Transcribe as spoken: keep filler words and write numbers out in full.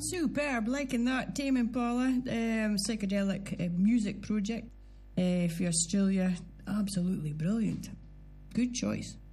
superb. Liking that. Tame Impala, um, psychedelic uh, music project uh, for Australia. Absolutely brilliant. Good choice.